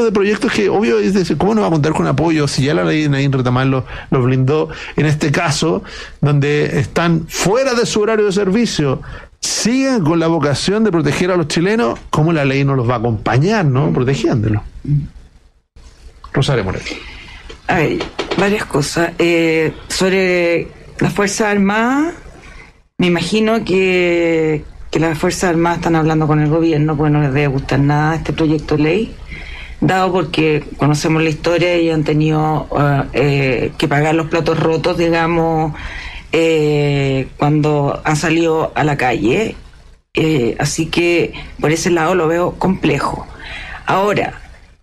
de proyectos que, obvio, es decir, ¿cómo no va a contar con apoyo si ya la ley de Nadine Retamal lo blindó? En este caso, donde están fuera de su horario de servicio, siguen con la vocación de proteger a los chilenos, ¿cómo la ley no los va a acompañar, no? Protegiéndolos. Rosario Moreno. A ver, varias cosas. Sobre las Fuerzas Armadas, me imagino que las Fuerzas Armadas están hablando con el gobierno, pues no les debe gustar nada este proyecto de ley, dado porque conocemos la historia y han tenido que pagar los platos rotos, digamos, cuando han salido a la calle. Así que por ese lado lo veo complejo. Ahora,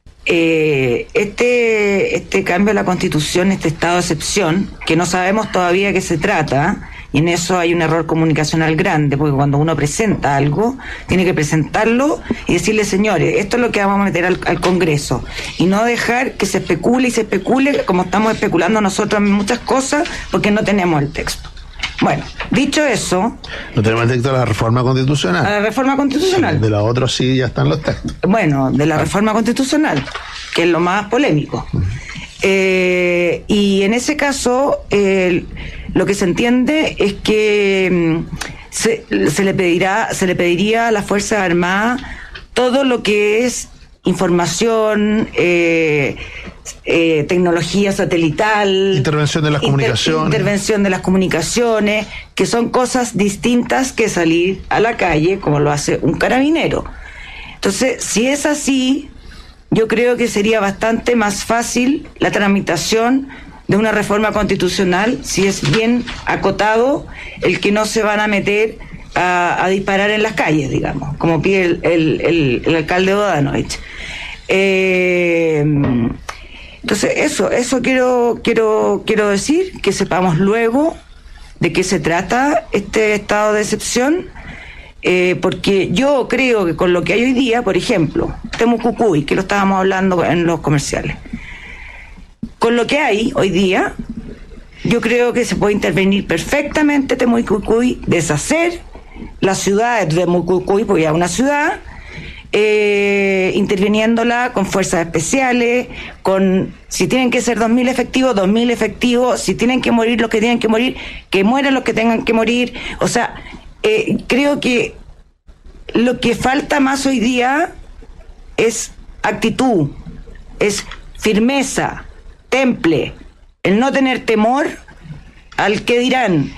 este cambio a la Constitución, este estado de excepción, que no sabemos todavía de qué se trata, y en eso hay un error comunicacional grande, porque cuando uno presenta algo, tiene que presentarlo y decirle, señores, esto es lo que vamos a meter al Congreso, y no dejar que se especule como estamos especulando nosotros en muchas cosas, porque no tenemos el texto. Bueno, dicho eso... No tenemos el texto de la reforma constitucional. A la reforma constitucional. Sí, de la otra sí ya están los textos. Bueno, de la reforma constitucional, que es lo más polémico. Y en ese caso, lo que se entiende es que se le pediría a las Fuerzas Armadas todo lo que es información, tecnología satelital, intervención de las comunicaciones, que son cosas distintas que salir a la calle como lo hace un carabinero. Entonces, si es así, yo creo que sería bastante más fácil la tramitación de una reforma constitucional si es bien acotado el que no se van a meter a disparar en las calles, digamos, como pide el alcalde Bodanovich. Entonces eso quiero decir, que sepamos luego de qué se trata este estado de excepción, porque yo creo que con lo que hay hoy día, por ejemplo, Temucucuy, que lo estábamos hablando en los comerciales, con lo que hay hoy día, yo creo que se puede intervenir perfectamente Temucucuy, deshacer la ciudad de Temucucuy, porque es una ciudad, interviniéndola con fuerzas especiales, si tienen que ser 2.000 efectivos, si tienen que morir los que tienen que morir, que mueran los que tengan que morir. O sea, creo que lo que falta más hoy día es actitud, es firmeza, temple, el no tener temor al que dirán,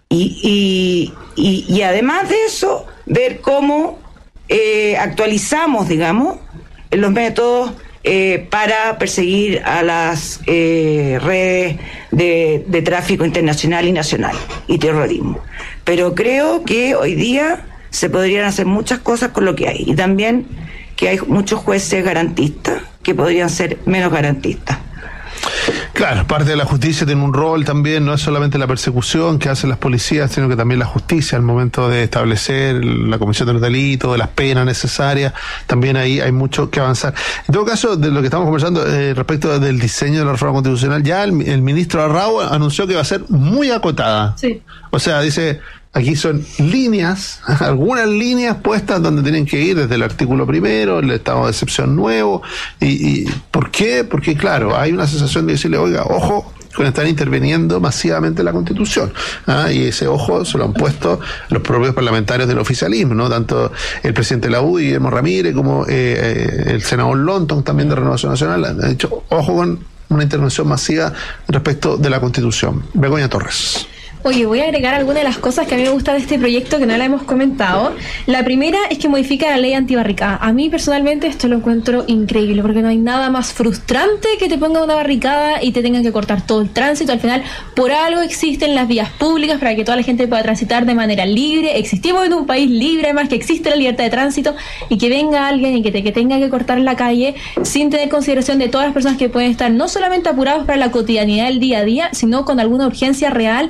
y además de eso, ver cómo actualizamos, digamos, los métodos para perseguir a las redes de tráfico internacional y nacional y terrorismo. Pero creo que hoy día se podrían hacer muchas cosas con lo que hay, y también que hay muchos jueces garantistas que podrían ser menos garantistas. Claro, parte de la justicia tiene un rol también, no es solamente la persecución que hacen las policías, sino que también la justicia al momento de establecer la comisión de los delitos, de las penas necesarias. También ahí hay mucho que avanzar. En todo caso, de lo que estamos conversando respecto del diseño de la reforma constitucional, ya el ministro Arrau anunció que va a ser muy acotada. Sí. O sea, dice, aquí son líneas, algunas líneas puestas donde tienen que ir desde el artículo primero, el estado de excepción nuevo. ¿Y por qué? Porque, claro, hay una sensación de decirle, oiga, ojo con estar interviniendo masivamente en la Constitución. Y ese ojo se lo han puesto los propios parlamentarios del oficialismo, ¿no? Tanto el presidente de la UDI, Guillermo Ramírez, como el senador Lonton, también de Renovación Nacional, han dicho, ojo con una intervención masiva respecto de la Constitución. Begoña Torres. Oye, voy a agregar algunas de las cosas que a mí me gusta de este proyecto que no la hemos comentado. La primera es que modifica la ley antibarricada. A mí personalmente esto lo encuentro increíble, porque no hay nada más frustrante que te pongan una barricada y te tengan que cortar todo el tránsito. Al final, por algo existen las vías públicas para que toda la gente pueda transitar de manera libre. Existimos en un país libre, además que existe la libertad de tránsito, y que venga alguien y que tenga que cortar la calle sin tener consideración de todas las personas que pueden estar no solamente apurados para la cotidianidad del día a día, sino con alguna urgencia real y que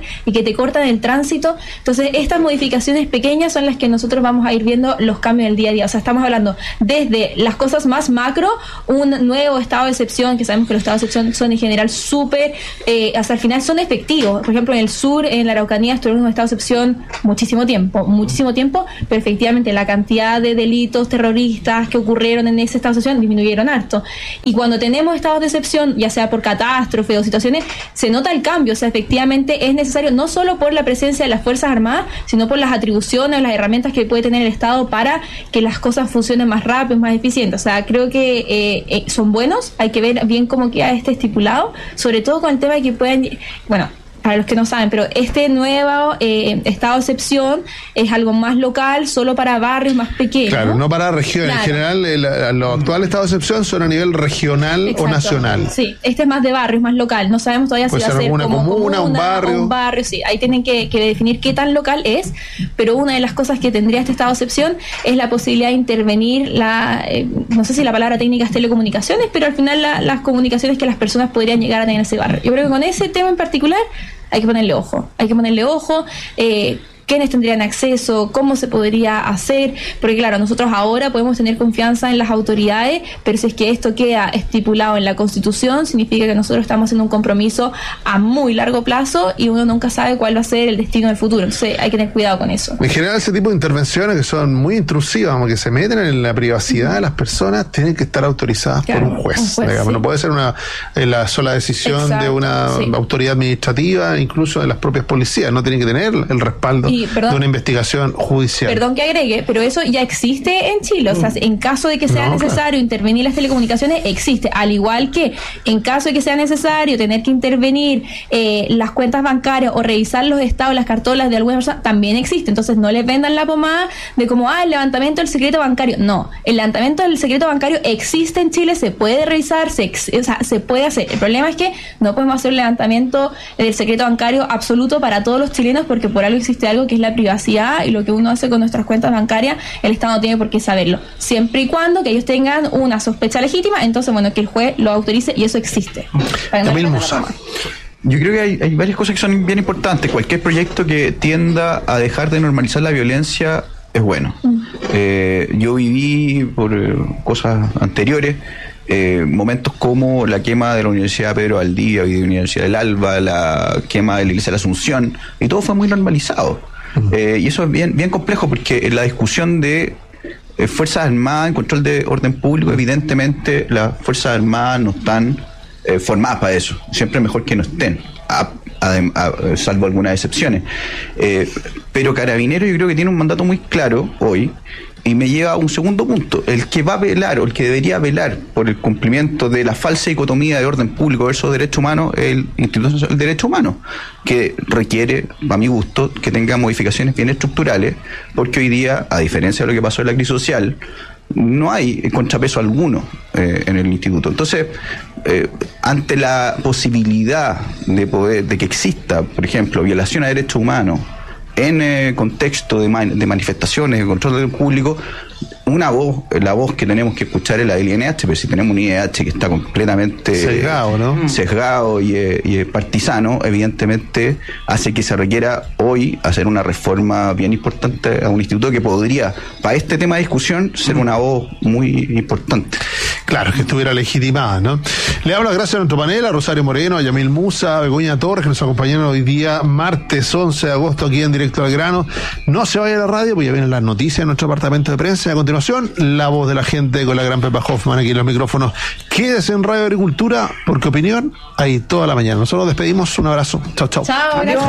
te cortan el tránsito. Entonces, estas modificaciones pequeñas son las que nosotros vamos a ir viendo los cambios del día a día. O sea, estamos hablando desde las cosas más macro, un nuevo estado de excepción, que sabemos que los estados de excepción son en general súper, hasta el final son efectivos. Por ejemplo, en el sur, en la Araucanía, estuvieron en un estado de excepción muchísimo tiempo, pero efectivamente la cantidad de delitos terroristas que ocurrieron en ese estado de excepción disminuyeron harto. Y cuando tenemos estados de excepción, ya sea por catástrofe o situaciones, se nota el cambio. O sea, efectivamente es necesario no solo por la presencia de las Fuerzas Armadas, sino por las atribuciones, las herramientas que puede tener el Estado para que las cosas funcionen más rápido, más eficientes. O sea, creo que son buenos, hay que ver bien cómo queda estipulado, sobre todo con el tema de que puedan, bueno, para los que no saben, pero este nuevo estado de excepción es algo más local, solo para barrios más pequeños. Claro, no para regiones. Claro. En general, los actuales estados de excepción son a nivel regional. Exacto. O nacional. Sí, este es más de barrios, más local. No sabemos todavía si va a ser una como comuna, un barrio. Sí, ahí tienen que definir qué tan local es, pero una de las cosas que tendría este estado de excepción es la posibilidad de intervenir no sé si la palabra técnica es telecomunicaciones, pero al final las comunicaciones que las personas podrían llegar a tener en ese barrio. Yo creo que con ese tema en particular hay que ponerle ojo, quiénes tendrían acceso, cómo se podría hacer, porque claro, nosotros ahora podemos tener confianza en las autoridades, pero si es que esto queda estipulado en la Constitución, significa que nosotros estamos haciendo un compromiso a muy largo plazo y uno nunca sabe cuál va a ser el destino del futuro. Entonces hay que tener cuidado con eso. En general, ese tipo de intervenciones que son muy intrusivas, como que se meten en la privacidad de las personas, tienen que estar autorizadas por un juez. Digamos, sí. No puede ser la sola decisión de una autoridad administrativa, incluso de las propias policías. No tienen que tener el respaldo de una investigación judicial. Perdón que agregue, pero eso ya existe en Chile. O sea, en caso de que sea necesario intervenir las telecomunicaciones, existe. Al igual que en caso de que sea necesario tener que intervenir las cuentas bancarias o revisar los estados, las cartolas de alguna persona, también existe. Entonces no les vendan la pomada de como, el levantamiento del secreto bancario. No, el levantamiento del secreto bancario existe en Chile, se puede revisar, se puede hacer. El problema es que no podemos hacer un levantamiento del secreto bancario absoluto para todos los chilenos, porque por algo existe algo que es la privacidad, y lo que uno hace con nuestras cuentas bancarias, el Estado no tiene por qué saberlo, siempre y cuando que ellos tengan una sospecha legítima. Entonces, bueno, que el juez lo autorice, y eso existe. Camil Musa. Yo creo que hay varias cosas que son bien importantes. Cualquier proyecto que tienda a dejar de normalizar la violencia es bueno. Yo viví por cosas anteriores momentos como la quema de la Universidad Pedro Valdivia y de la Universidad del Alba, la quema de la Iglesia de la Asunción, y todo fue muy normalizado. Y eso es bien complejo, porque en la discusión de Fuerzas Armadas en control de orden público, evidentemente las Fuerzas Armadas no están formadas para eso. Siempre es mejor que no estén, salvo algunas excepciones. Pero Carabineros yo creo que tiene un mandato muy claro hoy, y me lleva a un segundo punto. El que va a velar, o el que debería velar por el cumplimiento de la falsa dicotomía de orden público versus derecho humano, es el Instituto Nacional del Derecho Humano, que requiere, a mi gusto, que tenga modificaciones bien estructurales, porque hoy día, a diferencia de lo que pasó en la crisis social, no hay contrapeso alguno en el instituto. Entonces, ante la posibilidad de que exista, por ejemplo, violación a derechos humanos en contexto de manifestaciones, de control del público, la voz que tenemos que escuchar es la del INH, pero si tenemos un INH que está completamente sesgado, ¿no? Sesgado y partisano, evidentemente hace que se requiera hoy hacer una reforma bien importante a un instituto que podría, para este tema de discusión, ser una voz muy importante. Claro, que estuviera legitimada, ¿no? Le damos las gracias a nuestro panel, a Rosario Moreno, a Yamil Musa, a Begoña Torres, que nos acompañaron hoy día, martes 11 de agosto, aquí en Directo al Grano. No se vaya a la radio, porque ya vienen las noticias de nuestro departamento de prensa. Y a continuación, la voz de la gente con la gran Pepa Hoffman aquí en los micrófonos. Quédese en Radio Agricultura, porque opinión hay toda la mañana. Nosotros despedimos, un abrazo. Chao, chao. Chao, gracias.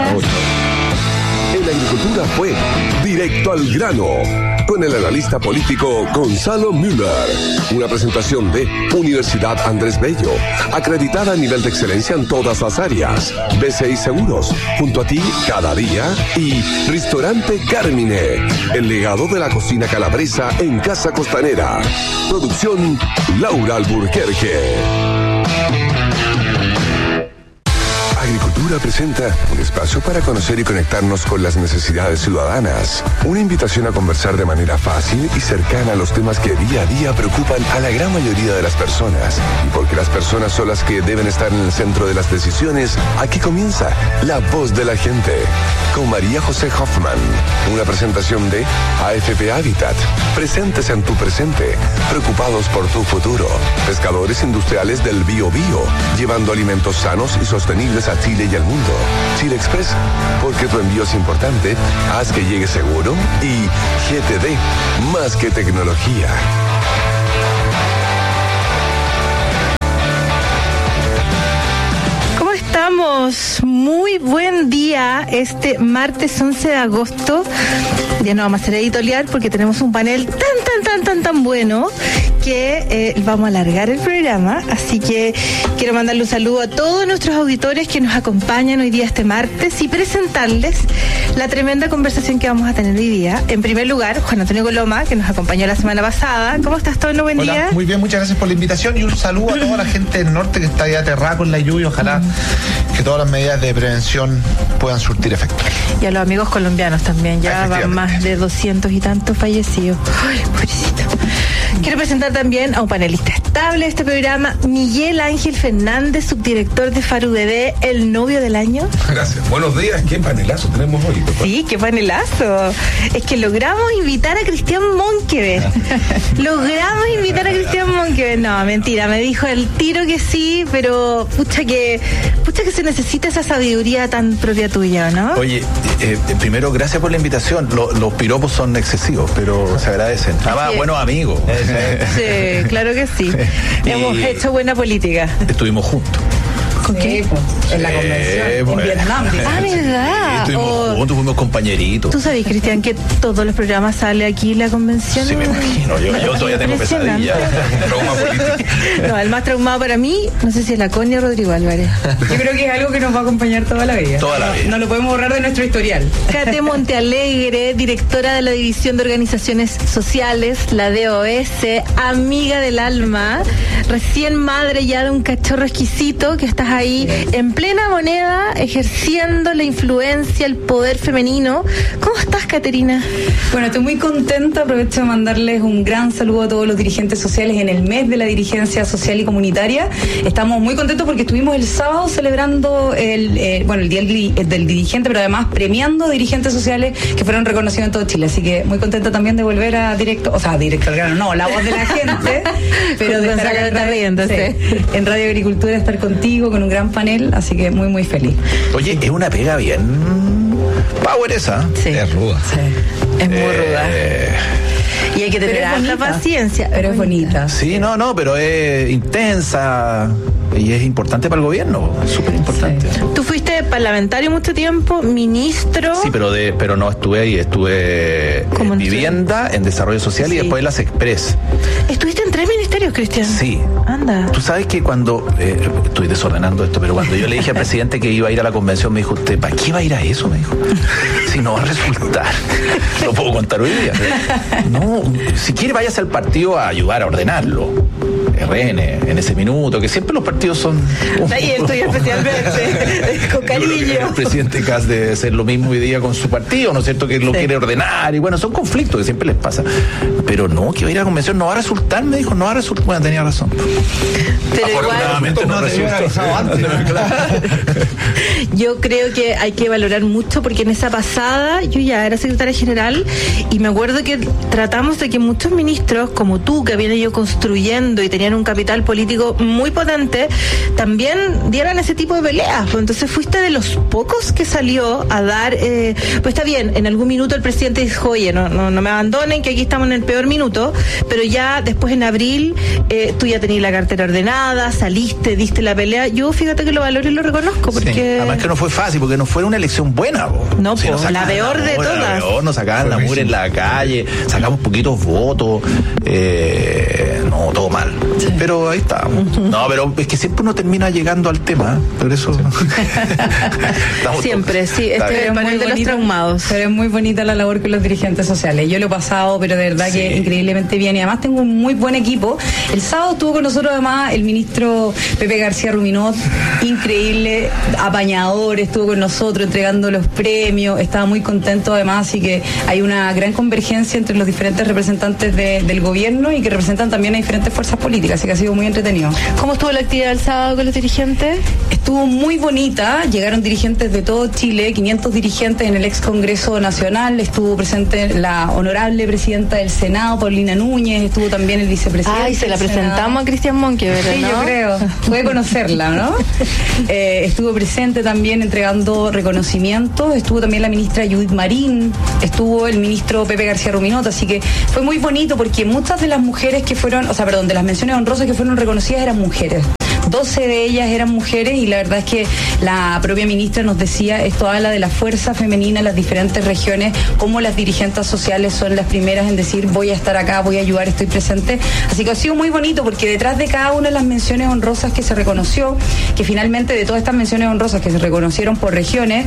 En la agricultura fue Directo al Grano, con el analista político Gonzalo Müller. Una presentación de Universidad Andrés Bello, acreditada a nivel de excelencia en todas las áreas. BCI Seguros, junto a ti cada día. Y Restaurante Carmine, el legado de la cocina calabresa en Casa Costanera. Producción Laura Alburquerque. Agricultura presenta un espacio para conocer y conectarnos con las necesidades ciudadanas. Una invitación a conversar de manera fácil y cercana a los temas que día a día preocupan a la gran mayoría de las personas. Y porque las personas son las que deben estar en el centro de las decisiones, aquí comienza La Voz de la Gente, con María José Hoffman. Una presentación de AFP Habitat. Presentes en tu presente, preocupados por tu futuro. Pescadores industriales del Bio Bio, llevando alimentos sanos y sostenibles a Chile y al mundo. Chile Express, porque tu envío es importante, haz que llegue seguro. Y GTD, más que tecnología. ¿Cómo estamos? Muy buen día este martes 11 de agosto. Ya no vamos a hacer editorial porque tenemos un panel tan bueno que vamos a alargar el programa, así que quiero mandarle un saludo a todos nuestros auditores que nos acompañan hoy día este martes y presentarles la tremenda conversación que vamos a tener hoy día. En primer lugar, Juan Antonio Coloma, que nos acompañó la semana pasada. ¿Cómo estás, Tono? Buen día. Muy bien, muchas gracias por la invitación y un saludo a toda la gente del norte que está ahí aterrada con la lluvia. Ojalá que todas las medidas de prevención puedan surtir efecto. Y a los amigos colombianos también, ya van más de 200 y tantos fallecidos. Ay, pobrecito. Quiero presentar también a un panelista estable de este programa, Miguel Ángel Fernández, subdirector de FARUDD, el novio del año. Gracias. Buenos días. ¿Qué panelazo tenemos hoy? Sí, qué panelazo. Es que logramos invitar a Cristian Monkever. Logramos invitar a Cristian Monkever. No, mentira, me dijo el tiro que sí, pero pucha que se necesita esa sabiduría tan propia tuya, ¿no? Oye, primero, gracias por la invitación. Los piropos son excesivos, pero se agradecen. Nada más, buenos amigos. Sí, claro que sí. Hemos hecho buena política. Estuvimos juntos. ¿Con qué? En la convención, en Vietnam. Ah, ¿verdad? Estuvimos juntos, fuimos compañeritos. ¿Tú sabes, Cristian, que todos los programas sale aquí la convención? Sí, me imagino. Yo todavía tengo pesadilla. Trauma político. No, el más traumado para mí, no sé si es la Connie o Rodrigo Álvarez. Yo creo que es algo que nos va a acompañar toda la vida. Toda la vida. No lo podemos borrar de nuestro historial. Kate Montealegre, directora de la División de Organizaciones Sociales, la DOS, amiga del alma, recién madre ya de un cachorro exquisito, que estás ahí en plena moneda, ejerciendo la influencia, el poder femenino. ¿Cómo estás, Caterina? Bueno, estoy muy contenta. Aprovecho de mandarles un gran saludo a todos los dirigentes sociales en el mes de la dirigencia social y comunitaria. Estamos muy contentos porque estuvimos el sábado celebrando el Día del Dirigente, pero además premiando dirigentes sociales que fueron reconocidos en todo Chile. Así que muy contenta también de volver a directo al grano, no, la voz de la gente, pero de estar acá en Radio Agricultura, estar contigo con un gran panel, así que muy muy feliz. Oye, es una pega bien power esa. Sí. Es ruda. Sí. Es muy ruda. Y hay que tener la paciencia. Pero es bonita. Sí, no, pero es intensa y es importante para el gobierno, es súper importante. Sí. Tú fuiste parlamentario mucho tiempo, ministro. Sí, pero no estuve ahí, estuve en vivienda, en desarrollo social y después en las Express. ¿Estuviste en 3 ministerios, Cristian? Sí. Anda. Tú sabes que cuando, estoy desordenando esto, pero cuando yo le dije al presidente que iba a ir a la convención, me dijo, ¿usted para qué va a ir a eso? Me dijo, si no va a resultar. Lo puedo contar hoy día. No, si quiere váyase al partido a ayudar a ordenarlo. RN, en ese minuto, que siempre los partidos son... Ahí estoy especialmente, con cariño. El presidente Kass debe ser lo mismo hoy día con su partido, ¿no es cierto? Que lo quiere ordenar, y bueno, son conflictos que siempre les pasa. Pero no, que va a ir a la convención, no va a resultar, me dijo, no va a resultar. Bueno, tenía razón. Pero afortunadamente igual, no resultó antes. Yo creo que hay que valorar mucho, porque en esa pasada yo ya era secretaria general y me acuerdo que tratamos de que muchos ministros, como tú, que habían ido construyendo y tenían un capital político muy potente, también dieran ese tipo de peleas. Pues entonces fuiste de los pocos que salió a dar, pues está bien, en algún minuto el presidente dijo, oye, no me abandonen, que aquí estamos en el peor minuto, pero ya después en abril tú ya tenías la cartera ordenada, saliste, diste la pelea. Yo fíjate que lo valoro y lo reconozco, porque... Sí. Además que no fue fácil, porque no fue una elección buena. No, sí, la peor de todas. Nos sacaban la mugre en la calle, sacamos poquitos votos, no, todo mal. Sí. Pero ahí está. No, pero es que siempre uno termina llegando al tema, por eso. Siempre, sí, este es el panel de los traumados. Pero es muy bonita la labor con los dirigentes sociales. Yo lo he pasado, pero de verdad que increíblemente bien. Y además tengo un muy buen equipo. El sábado estuvo con nosotros además el ministro Pepe García Ruminot, increíble, apañador, estuvo con nosotros entregando los premios, estaba muy contento además, así que hay una gran convergencia entre los diferentes representantes del gobierno y que representan también a diferentes fuerzas políticas, así que ha sido muy entretenido. ¿Cómo estuvo la actividad el sábado con los dirigentes? Estuvo muy bonita, llegaron dirigentes de todo Chile, 500 dirigentes en el ex Congreso Nacional, estuvo presente la honorable presidenta del Senado, Paulina Núñez, estuvo también el vicepresidente. Ay, se la presentamos a Cristian Monque, ¿verdad? Sí, ¿no? Yo creo, puede conocerla, ¿no? Estuvo presente también entregando reconocimientos, estuvo también la ministra Judith Marín, estuvo el ministro Pepe García Ruminot, así que fue muy bonito porque muchas de las mujeres que fueron, de las menciones honrosas que fueron reconocidas eran mujeres. 12 de ellas eran mujeres y la verdad es que la propia ministra nos decía, esto habla de la fuerza femenina en las diferentes regiones, cómo las dirigentes sociales son las primeras en decir voy a estar acá, voy a ayudar, estoy presente. Así que ha sido muy bonito porque detrás de cada una de las menciones honrosas que se reconoció, que finalmente de todas estas menciones honrosas que se reconocieron por regiones,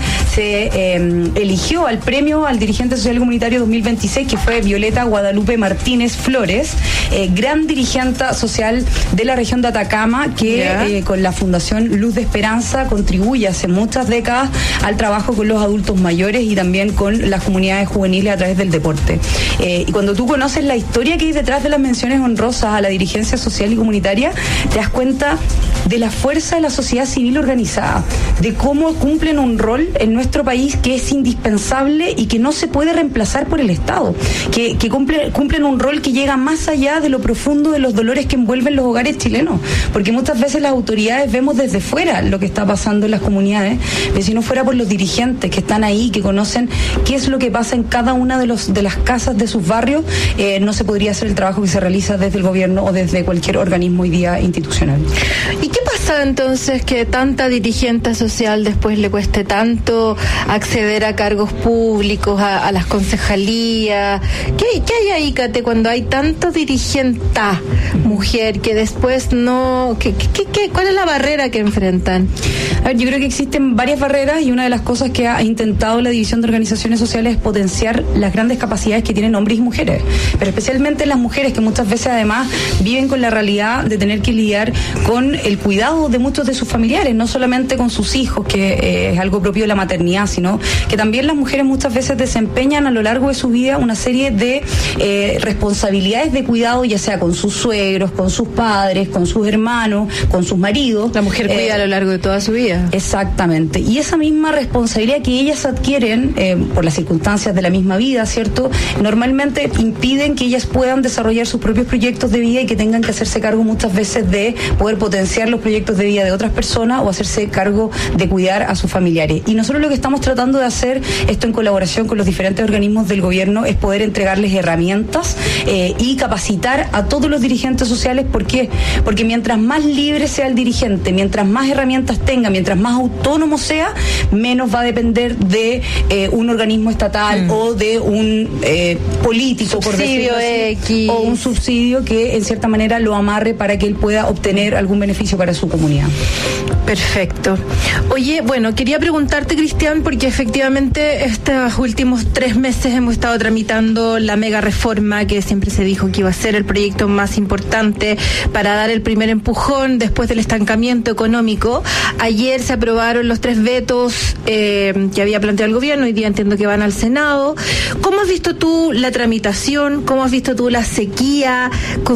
se eligió al premio al dirigente social comunitario 2026, que fue Violeta Guadalupe Martínez Flores, gran dirigente social de la región de Atacama, que con la Fundación Luz de Esperanza contribuye hace muchas décadas al trabajo con los adultos mayores y también con las comunidades juveniles a través del deporte. Y cuando tú conoces la historia que hay detrás de las menciones honrosas a la dirigencia social y comunitaria, te das cuenta de la fuerza de la sociedad civil organizada, de cómo cumplen un rol en nuestro país que es indispensable y que no se puede reemplazar por el Estado, que cumplen un rol que llega más allá de lo profundo de los dolores que envuelven los hogares chilenos, porque muchas veces las autoridades vemos desde fuera lo que está pasando en las comunidades, pero si no fuera por los dirigentes que están ahí, que conocen qué es lo que pasa en cada una de las casas de sus barrios, no se podría hacer el trabajo que se realiza desde el gobierno o desde cualquier organismo hoy día institucional. ¿Y qué pasa entonces que tanta dirigente social después le cueste tanto acceder a cargos públicos, a las concejalías? ¿Qué hay ahí, Kate, cuando hay tanto dirigenta mujer que después no... ¿Cuál es la barrera que enfrentan? A ver, yo creo que existen varias barreras y una de las cosas que ha intentado la División de Organizaciones Sociales es potenciar las grandes capacidades que tienen hombres y mujeres, pero especialmente las mujeres que muchas veces además viven con la realidad de tener que lidiar con el cuidado de muchos de sus familiares, no solamente con sus hijos, que es algo propio de la maternidad, sino que también las mujeres muchas veces desempeñan a lo largo de su vida una serie de responsabilidades de cuidado, ya sea con sus suegros, con sus padres, con sus hermanos, con sus maridos. La mujer cuida a lo largo de toda su vida. Exactamente. Y esa misma responsabilidad que ellas adquieren por las circunstancias de la misma vida, ¿cierto? Normalmente impiden que ellas puedan desarrollar sus propios proyectos de vida y que tengan que hacerse cargo muchas veces de poder potenciar los proyectos de vida de otras personas o hacerse cargo de cuidar a sus familiares. Y nosotros lo que estamos tratando de hacer, esto en colaboración con los diferentes organismos del gobierno, es poder entregarles herramientas y capacitar a todos los dirigentes sociales. ¿Por qué? Porque mientras más libre sea el dirigente, mientras más herramientas tenga, mientras más autónomo sea, menos va a depender de un organismo estatal o de un político, por decirlo así, o un subsidio que en cierta manera lo amarre para que él pueda obtener algún beneficio para su comunidad. Perfecto. Oye, bueno, quería preguntarte, Cristian, porque efectivamente estos últimos 3 meses hemos estado tramitando la mega reforma que siempre se dijo que iba a ser el proyecto más importante para dar el primer empujón después del estancamiento económico. Ayer se aprobaron los 3 vetos que había planteado el gobierno, hoy día entiendo que van al Senado. ¿Cómo has visto tú la tramitación? ¿Cómo has visto tú la sequía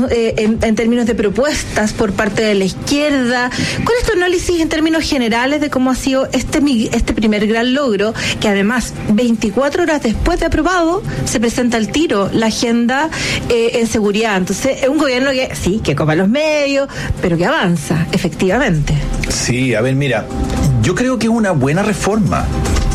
en términos de propuestas por parte de la izquierda? ¿Cuál es tu análisis en términos generales de cómo ha sido este primer gran logro, que además 24 horas después de aprobado se presenta al tiro la agenda en seguridad? Entonces es un gobierno que sí, que copa los medios, pero que avanza, efectivamente. Sí, a ver, mira, yo creo que es una buena reforma.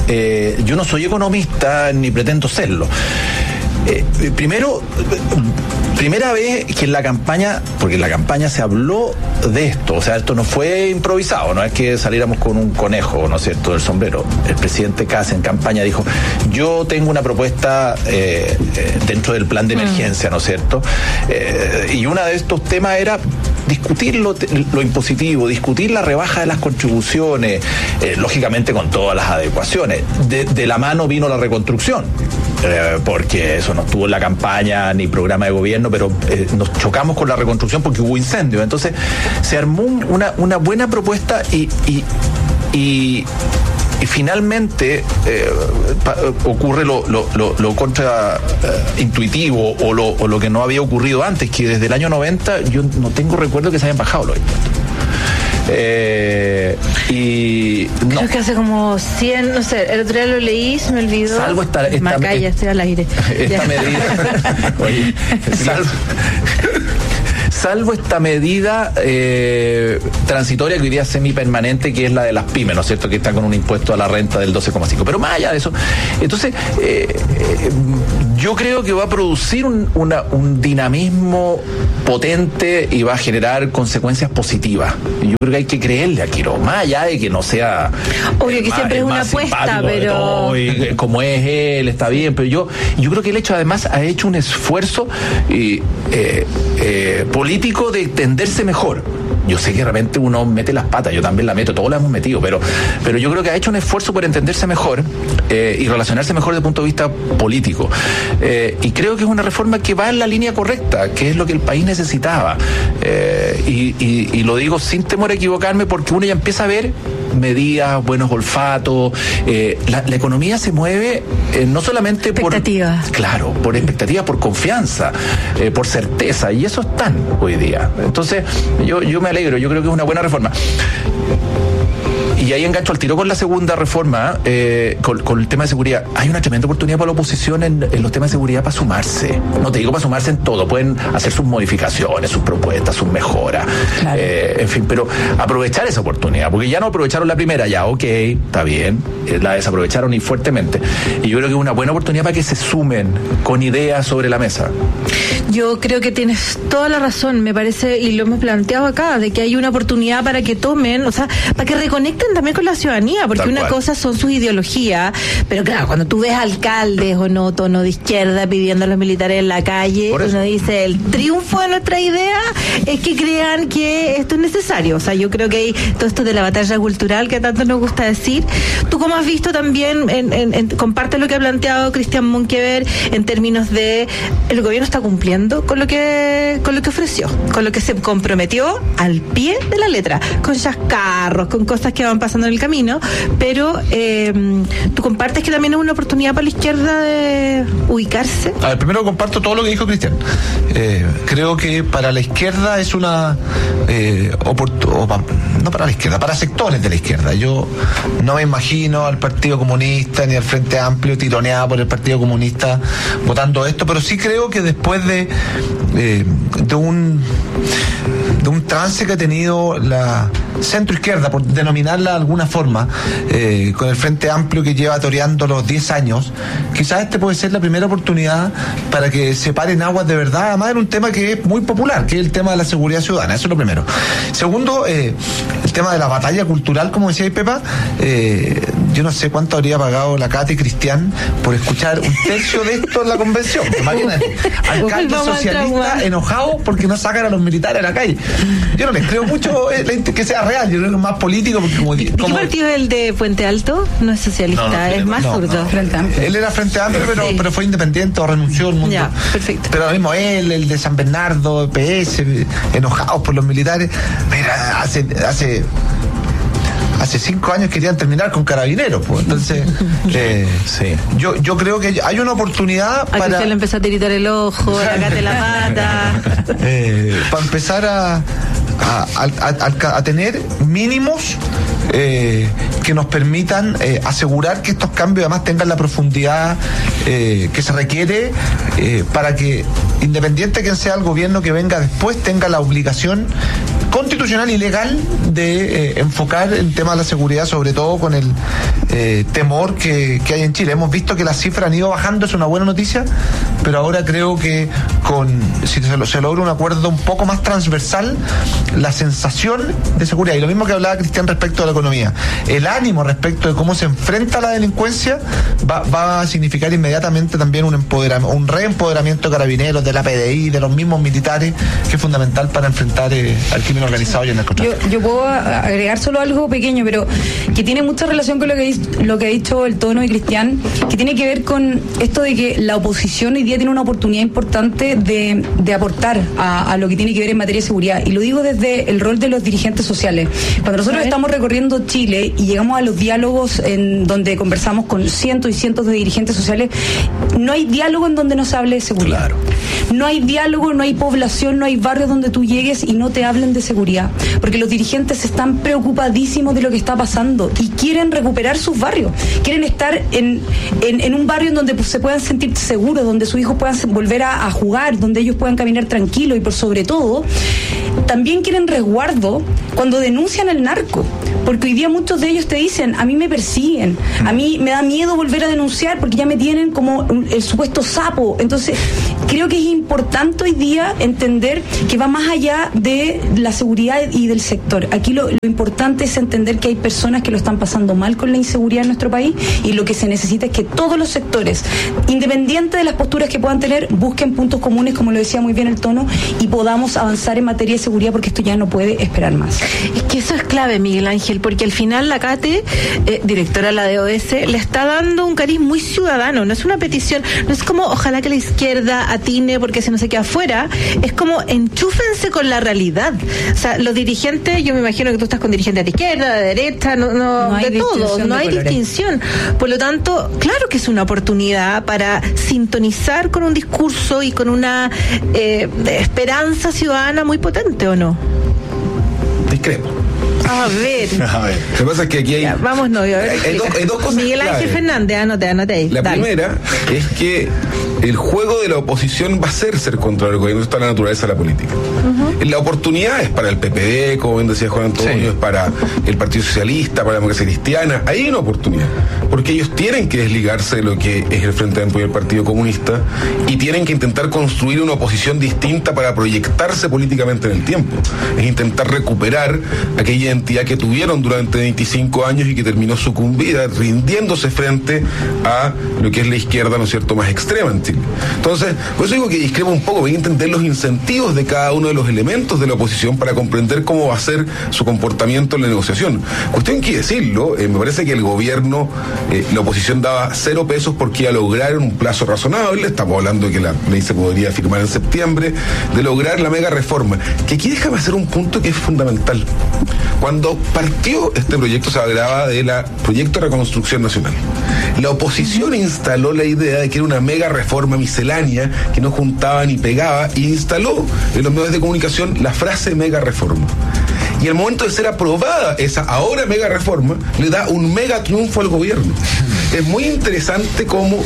Yo no soy economista ni pretendo serlo. Primero, Primera vez que en la campaña, porque en la campaña se habló de esto, o sea, esto no fue improvisado, no es que saliéramos con un conejo, ¿no es cierto?, del sombrero. El presidente Kast en campaña dijo, yo tengo una propuesta dentro del plan de emergencia, ¿no es cierto? Y uno de estos temas era discutir lo impositivo, discutir la rebaja de las contribuciones, lógicamente con todas las adecuaciones. De la mano vino la reconstrucción, porque eso no estuvo en la campaña ni programa de gobierno, pero nos chocamos con la reconstrucción porque hubo incendios. Entonces se armó una buena propuesta y finalmente ocurre lo contraintuitivo o lo que no había ocurrido antes, que desde el año 90 yo no tengo recuerdo que se hayan bajado los impuestos. Creo que hace como 100, no sé, el otro día lo leí, se me olvidó. Salvo esta Macaya, estoy al aire. Esta medida. Oye, salvo esta medida transitoria que hoy día es semipermanente, que es la de las pymes, ¿no es cierto?, que está con un impuesto a la renta del 12,5%. Pero más allá de eso, entonces yo creo que va a producir un dinamismo potente y va a generar consecuencias positivas. Yo creo que hay que creerle a Quiroz, más allá de que no sea obvio que siempre es una apuesta, pero como es él, está bien, pero yo creo que el hecho, además, ha hecho un esfuerzo político de entenderse mejor. Yo sé que de repente uno mete las patas, yo también la meto, todos la hemos metido, pero yo creo que ha hecho un esfuerzo por entenderse mejor y relacionarse mejor desde el punto de vista político. Y creo que es una reforma que va en la línea correcta, que es lo que el país necesitaba. Y lo digo sin temor a equivocarme, porque uno ya empieza a ver medidas, buenos olfatos. La economía se mueve no solamente por expectativas. Claro, por expectativas, por confianza, por certeza, y eso están hoy día. Entonces, yo me alegro, yo creo que es una buena reforma. Y ahí engancho al tiro con la segunda reforma, con el tema de seguridad. Hay una tremenda oportunidad para la oposición en los temas de seguridad para sumarse. No te digo para sumarse en todo, pueden hacer sus modificaciones, sus propuestas, sus mejoras, claro. En fin, pero aprovechar esa oportunidad, porque ya no aprovecharon la primera, ya, ok, está bien, la desaprovecharon y fuertemente. Y yo creo que es una buena oportunidad para que se sumen con ideas sobre la mesa. Yo creo que tienes toda la razón, me parece, y lo hemos planteado acá, de que hay una oportunidad para que tomen, o sea, para que reconecten también con la ciudadanía, porque Tal una cual. cosa son sus ideologías, pero claro, cuando tú ves alcaldes o no, tono de izquierda pidiendo a los militares en la calle, uno dice, el triunfo de nuestra idea es que crean que esto es necesario. O sea, yo creo que hay todo esto de la batalla cultural que tanto nos gusta decir. Tú, como has visto también, comparte lo que ha planteado Cristian Monkever en términos de el gobierno está cumpliendo con lo que ofreció, con lo que se comprometió al pie de la letra, con chascarros, con cosas que van pasando en el camino, pero tú compartes que también es una oportunidad para la izquierda de ubicarse. A ver, primero comparto todo lo que dijo Cristian. Creo que para la izquierda es una no para la izquierda, para sectores de la izquierda. Yo no me imagino al Partido Comunista ni al Frente Amplio tironeado por el Partido Comunista votando esto, pero sí creo que después de un trance que ha tenido la centro-izquierda, por denominarla de alguna forma, con el Frente Amplio que lleva toreando los 10 años, quizás este puede ser la primera oportunidad para que se paren aguas de verdad, además en un tema que es muy popular, que es el tema de la seguridad ciudadana. Eso es lo primero. Segundo, el tema de la batalla cultural, como decía Pepa. Yo no sé cuánto habría pagado la Cate Cristian por escuchar un tercio de esto en la convención. Imagínate, alcaldes socialistas enojados porque no sacan a los militares a la calle. Yo no les creo mucho que sea real, yo creo que es más político. Porque ¿Qué partido es el de Puente Alto? No es socialista, es más zurdo. Él era Frente Amplio, pero fue independiente o renunció al mundo. Ya, perfecto. Pero lo mismo él, el de San Bernardo, PS, enojados por los militares. Mira, hace 5 años querían terminar con Carabineros, pues. Entonces, sí. yo creo que hay una oportunidad para que se le empezó a tiritar el ojo, sacate la pata. Para empezar a tener mínimos que nos permitan asegurar que estos cambios además tengan la profundidad que se requiere para que, independiente de quién sea el gobierno que venga después, tenga la obligación constitucional y legal de enfocar el tema de la seguridad, sobre todo con el temor que hay en Chile. Hemos visto que las cifras han ido bajando, es una buena noticia, pero ahora creo que si se logra un acuerdo un poco más transversal, la sensación de seguridad, y lo mismo que hablaba Cristian respecto a la economía, el ánimo respecto de cómo se enfrenta la delincuencia va a significar inmediatamente también un reempoderamiento de carabineros, de la PDI, de los mismos militares, que es fundamental para enfrentar al crimen organizado y el narcotráfico. Yo puedo agregar solo algo pequeño, pero que tiene mucha relación con lo que ha dicho el Tono y Cristian, que tiene que ver con esto de que la oposición hoy día tiene una oportunidad importante de aportar a lo que tiene que ver en materia de seguridad, y lo digo desde el rol de los dirigentes sociales. Cuando nosotros estamos recorriendo Chile y llegamos a los diálogos en donde conversamos con cientos y cientos de dirigentes sociales, no hay diálogo en donde no se hable de seguridad. Claro. No hay diálogo, no hay población, no hay barrio donde tú llegues y no te hablen de seguridad, porque los dirigentes están preocupadísimos de lo que está pasando y quieren recuperar sus barrios, quieren estar en un barrio en donde se puedan sentir seguros, donde sus hijos puedan volver a jugar, donde ellos puedan caminar tranquilos, y por sobre todo también quieren resguardo cuando denuncian el narco, porque hoy día muchos de ellos te dicen: a mí me persiguen, a mí me da miedo volver a denunciar porque ya me tienen como el supuesto sapo. Entonces creo que es importante hoy día entender que va más allá de la seguridad y del sector. Aquí lo importante es entender que hay personas que lo están pasando mal con la inseguridad en nuestro país, y lo que se necesita es que todos los sectores, independiente de las posturas que puedan tener, busquen puntos comunes, como lo decía muy bien el Tono, y podamos avanzar en materia de seguridad, porque esto ya no puede esperar más. Es que eso es clave, Miguel Ángel, porque al final la Cate, directora de la DOS, le está dando un cariz muy ciudadano. No es una petición, no es como ojalá que la izquierda atine porque si no se queda afuera, es como enchúfense con la realidad. O sea, los dirigentes, yo me imagino que tú estás con dirigentes de izquierda, de derecha, no hay de todos, no hay distinción. Por lo tanto, claro que es una oportunidad para sintonizar con un discurso y con una esperanza ciudadana muy potente, ¿o no? Discrepo. A ver. Lo que pasa es que aquí hay... Ya, vamos, no, hay dos cosas Miguel Ángel clave. Fernández, anote ahí. La primera es que el juego de la oposición va a ser contra el gobierno. Esto es la naturaleza de la política. La oportunidad es para el PPD, como bien decía Juan Antonio, es para el Partido Socialista, para la Democracia Cristiana. Ahí hay una oportunidad, porque ellos tienen que desligarse de lo que es el Frente Amplio y el Partido Comunista, y tienen que intentar construir una oposición distinta para proyectarse políticamente en el tiempo. Es intentar recuperar aquella entidad que tuvieron durante 25 años y que terminó sucumbida, rindiéndose frente a lo que es la izquierda, ¿no es cierto?, más extrema en Chile. Entonces, por eso digo que discrepo un poco, hay que entender los incentivos de cada uno de los elementos de la oposición para comprender cómo va a ser su comportamiento en la negociación. Cuestión que decirlo, me parece que el gobierno, la oposición daba 0 pesos porque iba a lograr en un plazo razonable, estamos hablando de que la ley se podría firmar en septiembre, de lograr la mega reforma, que aquí déjame hacer un punto que es fundamental. Cuando partió este proyecto, se hablaba del proyecto de reconstrucción nacional. La oposición instaló la idea de que era una mega reforma miscelánea que no juntaba ni pegaba, e instaló en los medios de comunicación la frase mega reforma. Y al momento de ser aprobada esa ahora mega reforma, le da un mega triunfo al gobierno. Es muy interesante cómo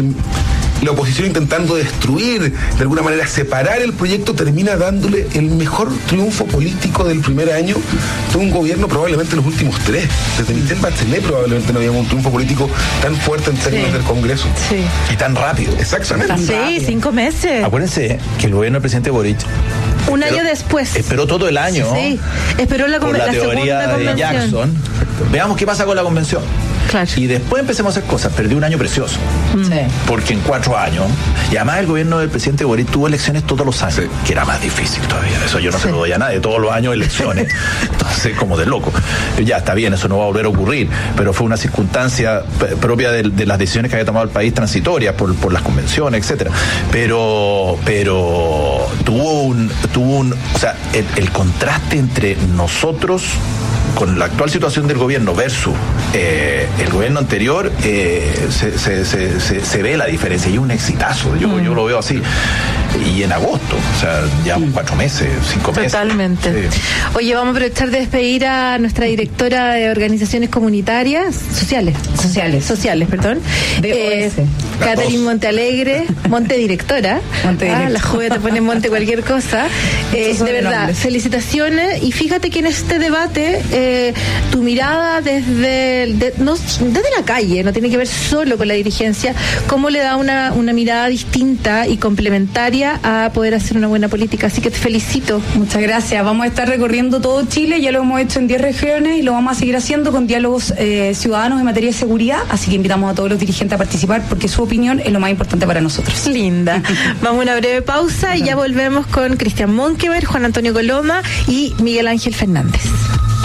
la oposición, intentando destruir, de alguna manera separar el proyecto, termina dándole el mejor triunfo político del primer año de un gobierno, probablemente los últimos 3. Desde Michelle Bachelet probablemente no había un triunfo político tan fuerte en términos del Congreso. Sí. Y tan rápido. Exactamente. Sí, 5 meses. Acuérdense que el gobierno del presidente Boric un año después. Esperó todo el año. Sí, esperó la teoría segunda de Jackson. Veamos qué pasa con la convención. Claro. Y después empecemos a hacer cosas. Perdió un año precioso. Sí. Porque en 4 años, y además el gobierno del presidente Boric tuvo elecciones todos los años, que era más difícil todavía. Eso yo no se lo doy a nadie, todos los años elecciones. Entonces, como de loco. Ya está bien, eso no va a volver a ocurrir, pero fue una circunstancia propia de las decisiones que había tomado el país, transitorias por las convenciones, etcétera. Pero tuvo un o sea, el contraste entre nosotros con la actual situación del gobierno versus el gobierno anterior, se ve la diferencia, y es un exitazo, yo lo veo así. y en agosto, o sea, llevamos 4 meses, 5 meses. Totalmente. Sí. Oye, vamos a aprovechar de despedir a nuestra directora de organizaciones comunitarias, sociales, perdón. Catherine Montealegre, Montedirectora. La joven te pone Monte cualquier cosa. De verdad, felicitaciones. Y fíjate que en este debate, tu mirada desde la calle, no tiene que ver solo con la dirigencia, cómo le da una mirada distinta y complementaria a poder hacer una buena política. Así que te felicito. Muchas gracias. Vamos a estar recorriendo todo Chile, ya lo hemos hecho en 10 regiones y lo vamos a seguir haciendo con diálogos ciudadanos en materia de seguridad, así que invitamos a todos los dirigentes a participar porque su opinión es lo más importante para nosotros. Linda. Vamos a una breve pausa y ya volvemos con Cristian Monkeberg, Juan Antonio Coloma y Miguel Ángel Fernández.